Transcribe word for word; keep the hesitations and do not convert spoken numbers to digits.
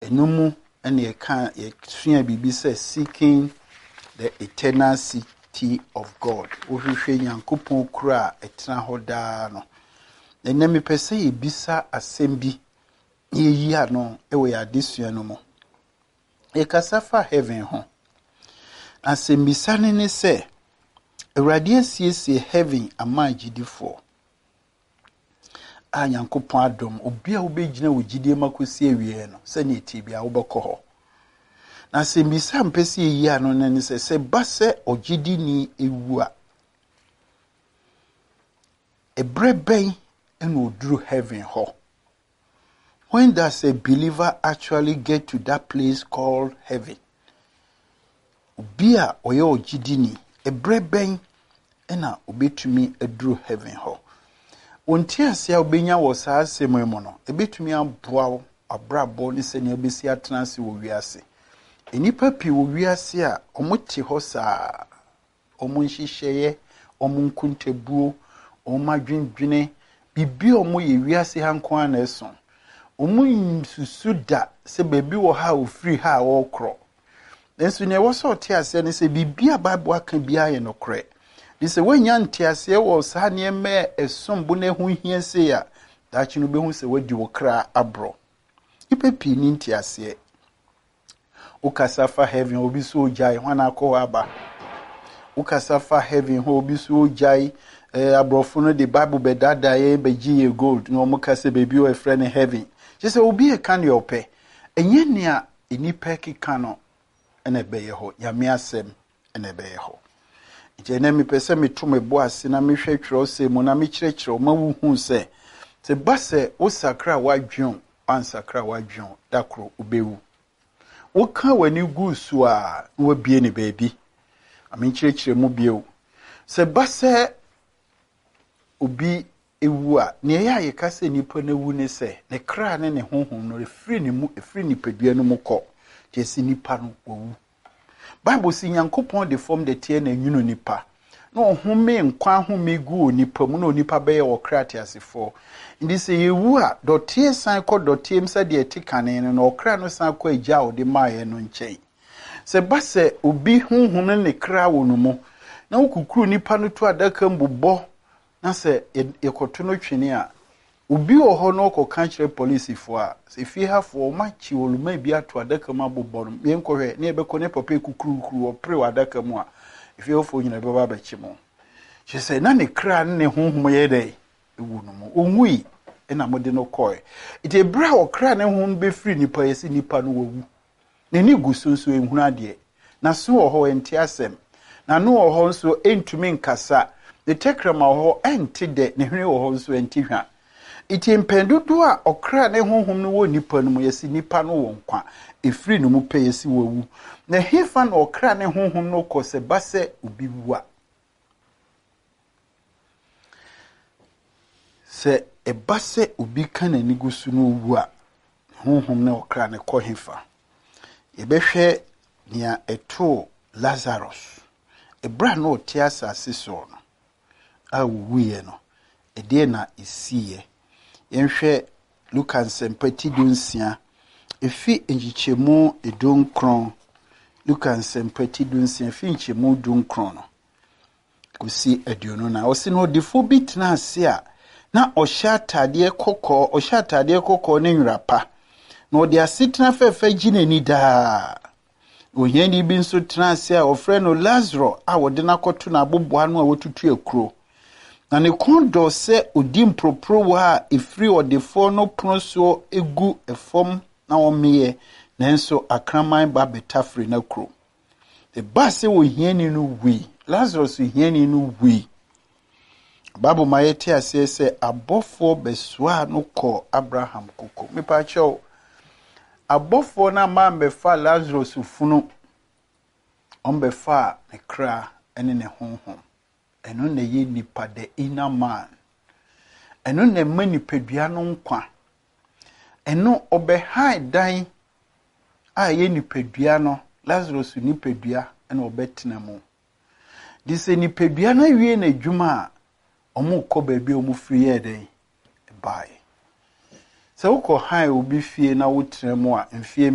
enumu ene ye kan ye sua bibi say seeking the eternal city of God. Ohwehwe Nyankopɔn kura etena hoda no. Ene me pese ye bisa asɛm bi ye yi ano e we adesua no mo. E kasafa heaven ho. Asɛm bisa ne ne se Awurade asiesie heaven ama agidifo. A Nyankopɔn adom obi a wobɛgyina wo gidie makosi awie no sɛ ne ti bia wobɛkɔ hɔ. Na asɛm bisa mpɛse yi ano ne ne se se ba sɛ ogidi ni ewu a ebre bɛn ɛna oduru heaven hɔ. When does a believer actually get to that place called heaven? Obi a ɔyɛ ogidi ni ebre bɛn ɛna obetumi aduru heaven hɔ. Wonti asia obenya wo saa asɛm mu no ebetumi aboa wo abrabɔ ne sɛ ne obesi atena ase wo wiase. Enipa pi wo wiase a omote hɔ saa omo nhyehyeye omo nkuntabuo omo adwendwene bibi omo ye wiase hanko ana eso omo nsusu da sɛ baabi wo ha ofiri ha wo kro. Nenso ne wo so te ase ne sɛ bibi a Bible aka bia ye no kre. Dise wanya ntiase wo saa ne me esombo na hu hia se ya daachi no behu se wadi wo kra abro. Ipepi ni ntiase ukasafa heaven obi so jai hwana akọ aba. Ukasafa heaven ho obi so jai eh abrofo no the Bible be dada ye be giye gold no mo kase bebi o efre ne heaven. Jise obi e kan yo pe. Enye nea enipa kika no ene be ye ho yame asem ene be ye ho. Je na mi pese mi to me bo ase na mi hwe twere ose mu na mi kyerɛkyerɛ ma wu hu se te ba se o sakra wadwon an sakra wadwon dakro obewu. Wo ka wani gu so a wo bie ne baabi. Ami kyerɛkyerɛ mu bie o. Se ba se obi ewu a ne ya ye ka se nipa na wu ne se ne kra ne ne honhom no refiri ne mu efiri nipadua no mu kɔ. Te si nipa no wo. Bible si Nyankopɔn de form de tie na nwunu nipa. No home nkwa home gu nipa mu no nipa be ye okra te asefo. Ndi se yewu a dotie san kɔ dotie msa de etikane no okra no san kɔ agya o de maaye no nkyɛn. Se ba se obi honhom ne kra wo no mu. Na ukukuru nipa no to adaka mbobɔ na se ekoto no twene a obi wo hɔ no kɔ kankyere police fo a se fi hafo ma chi oluma bi ato adaka ma bobɔ no me nkɔhwɛ ne ebekɔ ne papa kukuru kuru opre wa adaka mu a fi hafo nyina be ba ba chi mo she say na ne kra ne honhom ye dai ewu no mo onwui ena mo de no kɔe ite bra o kra ne honhom be free nipa yesi nipa no wawu ne ni gusunsu ehunu ade na so wo hɔ enti asɛm na no wo hɔ nso entumi nkasa ne tekrama wo hɔ enti de ne hwene wo hɔ nso enti hwa. Iti mpendudu a okra ne honhom no wo nipa no mu yesi nipa no wo nkwa efiri no mu pe yesi wawu na hefa na okra ne honhom no kɔ se ba se obi wu a se e ba se obi kana ni gusu no wu a honhom ne okra ne kɔ hefa e behwe nia eto Lazarus e bra no te asase so no a wuye no e de na isiye. Yenhwe Luka nsempati dunsia efi enjichemu edunkron Luka nsempati dunsia efi enjichemu edunkron no kusi aduonu na osi no defo bi tena ase a na ohya atade kokɔ ohya atade kokɔ ne nwrapa na odi asetena fefa gine ni daa ohani bi nso tena ase a ofre no Lazarus a wode na kɔto na aboboa no a wotutu akuro. Na ne kondo se odi mpropro wa efiri odefo no proso egu efom na omeye nanso akraman ba betafri na kro. The base wo hiani no wi Lazarus hiani no wi. Babu mayete ase se abofo beswa no kɔ Abraham koko. Me pa cho abofo na ma mbefa Lazarus funu ombefa ne kra ene ne honhom. Eno ne ye nipa the inner man. Eno ne mani pedua no nkwa. Eno obe hai dan a ye nipadua no Lazarus nipadua ena obetena mu. Dise nipadua na wie na adwuma a omo kɔ baabi omo free ye den bai. Se wokɔ hai obi fie na wotena mu a mfie